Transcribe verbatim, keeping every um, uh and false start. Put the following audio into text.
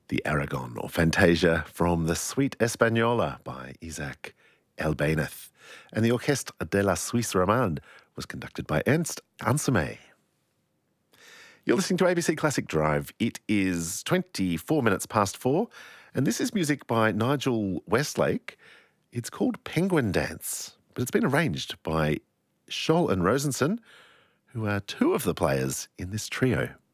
the Aragon or Fantasia from the Suite Española by Isaac Albéniz. And the Orchestre de la Suisse Romande was conducted by Ernst Ansermet. You're listening to A B C Classic Drive. It is twenty-four minutes past four, and this is music by Nigel Westlake. It's called Penguin Dance, but it's been arranged by Scholl and Rosenson, who are two of the players in this trio.